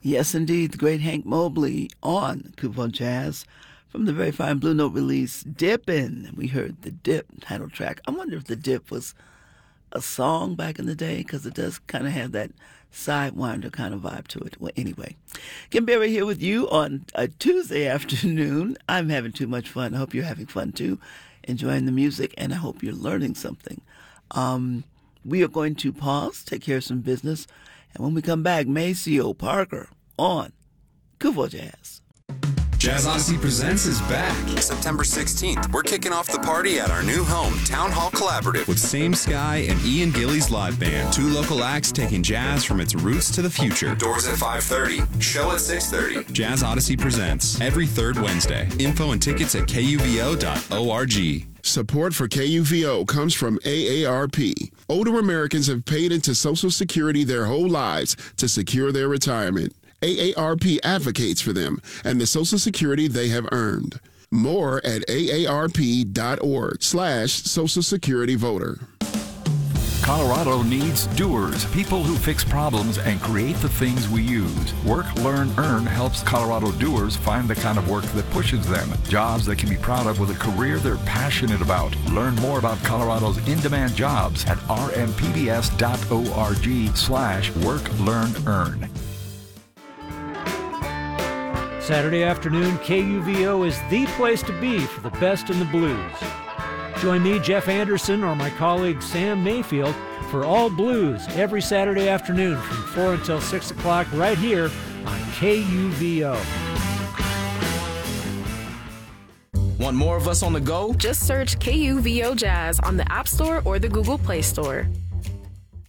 Yes, indeed, the great Hank Mobley on Coupon Jazz from the very fine Blue Note release, Dippin'. We heard the Dip title track. I wonder if the Dip was a song back in the day, because it does kind of have that Sidewinder kind of vibe to it. Well, anyway, Kim Berry here with you on a Tuesday afternoon. I'm having too much fun. I hope you're having fun too, enjoying the music, and I hope you're learning something. We are going to pause, take care of some business, and when we come back, Maceo Parker on Coupon Jazz. Jazz Odyssey Presents is back. September 16th, we're kicking off the party at our new home, Town Hall Collaborative. With Same Sky and Ian Gillies Live Band. 2 local acts taking jazz from its roots to the future. Doors at 5:30, show at 6:30. Jazz Odyssey Presents every third Wednesday. Info and tickets at kuvo.org. Support for KUVO comes from AARP. Older Americans have paid into Social Security their whole lives to secure their retirement. AARP advocates for them and the Social Security they have earned. More at aarp.org/Social Security voter. Colorado needs doers, people who fix problems and create the things we use. Work, Learn, Earn helps Colorado doers find the kind of work that pushes them. Jobs they can be proud of with a career they're passionate about. Learn more about Colorado's in-demand jobs at rmpbs.org/Work, Learn, Earn. Saturday afternoon, KUVO is the place to be for the best in the blues. Join me, Jeff Anderson, or my colleague Sam Mayfield for All Blues every Saturday afternoon from 4 until 6 o'clock right here on KUVO. Want more of us on the go? Just search KUVO Jazz on the App Store or the Google Play Store.